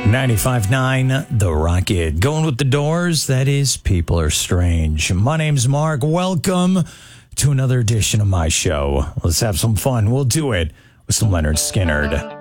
95.9 The Rocket. Going with the Doors, that is People Are Strange. My name's Mark. Welcome to another edition of my show. Let's have some fun. We'll do it with some Leonard Skinner.